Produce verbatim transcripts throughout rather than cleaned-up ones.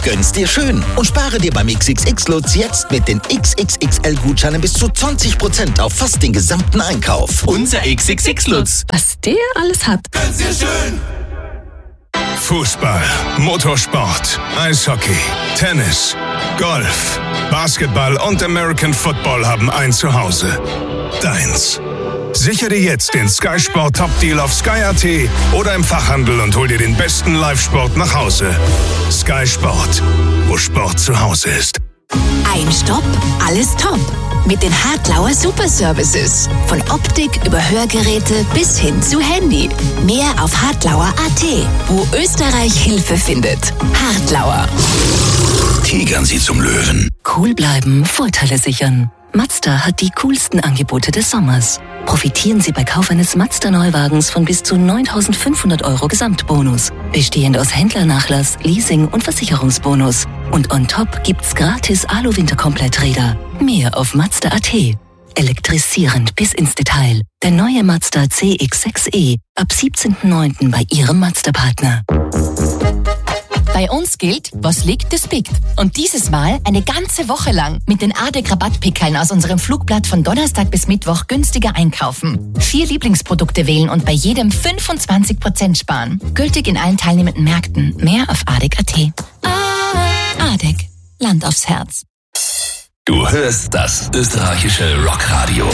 Gönn's dir schön und spare dir beim X X X-Lutz jetzt mit den X X X L-Gutscheinen bis zu zwanzig Prozent auf fast den gesamten Einkauf. Unser X X X-Lutz. Was der alles hat. Gönn's dir schön. Fußball, Motorsport, Eishockey, Tennis, Golf, Basketball und American Football haben ein Zuhause. Deins. Sichere dir jetzt den Sky Sport Top Deal auf Sky Punkt A T oder im Fachhandel und hol dir den besten Live-Sport nach Hause. Sky Sport, wo Sport zu Hause ist. Ein Stopp, alles top. Mit den Hartlauer Super Services. Von Optik über Hörgeräte bis hin zu Handy. Mehr auf hartlauer Punkt A T, wo Österreich Hilfe findet. Hartlauer. Tigern Sie zum Löwen. Cool bleiben, Vorteile sichern. Mazda hat die coolsten Angebote des Sommers. Profitieren Sie bei Kauf eines Mazda-Neuwagens von bis zu neuntausendfünfhundert Euro Gesamtbonus. Bestehend aus Händlernachlass, Leasing und Versicherungsbonus. Und on top gibt's gratis Alu-Winterkompletträder. Mehr auf Mazda Punkt A T. Elektrisierend bis ins Detail. Der neue Mazda C X sechs E. Ab siebzehnten neunten bei Ihrem Mazda-Partner. Bei uns gilt, was liegt, das biegt. Und dieses Mal eine ganze Woche lang mit den A D E C-Rabattpickeln aus unserem Flugblatt von Donnerstag bis Mittwoch günstiger einkaufen. Vier Lieblingsprodukte wählen und bei jedem fünfundzwanzig Prozent sparen. Gültig in allen teilnehmenden Märkten. Mehr auf A D E C Punkt A T. A D E C. Land aufs Herz. Du hörst das österreichische Rockradio.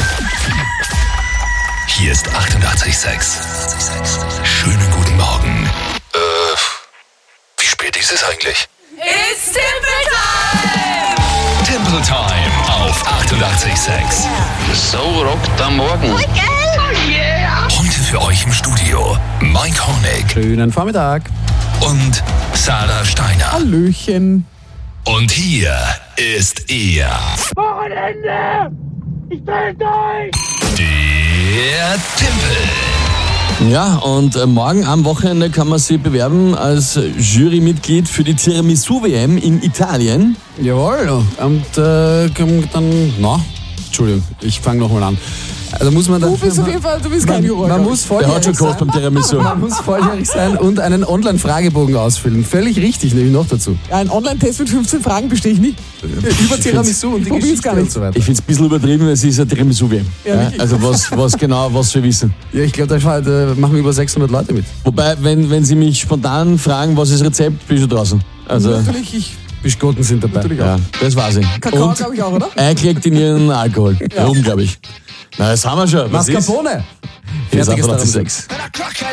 Hier ist achtundachtzig Komma sechs. Schönen guten Morgen. Äh, wie spät ist es eigentlich? It's Timble Time! Timble Time auf achtundachtzig Komma sechs. So rockt am Morgen. Oh yeah! Heute für euch im Studio Mike Honeck Schönen Vormittag. und Sarah Steiner. Hallöchen. Und hier ist er. Wochenende! Ich bin durch! Der Timpel. Ja, und äh, morgen am Wochenende kann man sich bewerben als Jurymitglied für die Tiramisu-W M in Italien. Jawohl. Und äh, dann, na, Entschuldigung, ich fange nochmal an. Also muss man dann, du bist auf jeden Fall, du bist kein Juror. Man muss volljährig sein. Beim Tiramisu. Man muss volljährig sein und einen Online-Fragebogen ausfüllen. Völlig richtig, nehme ich noch dazu. Ja, ein Online-Test mit fünfzehn Fragen bestehe ich nicht. Über Tiramisu und die Geschichte gar nicht. Und so weiter. Ich finde es ein bisschen übertrieben, weil es ist ein Tiramisu-W M. Ja, ja, also was, was genau, was wir wissen. Ja, ich glaube, da, da machen über sechshundert Leute mit. Wobei, wenn, wenn Sie mich spontan fragen, was ist das Rezept, bin ich schon draußen. Also, natürlich, ich... Biskotten sind dabei. Natürlich auch. Ja, das weiß ich. Kakao, glaube ich auch, oder? Eingelegt in Ihren Alkohol. Ja. Rum, glaube ich. Na, das haben wir schon. Was Mascarpone. Fertig ist sechs.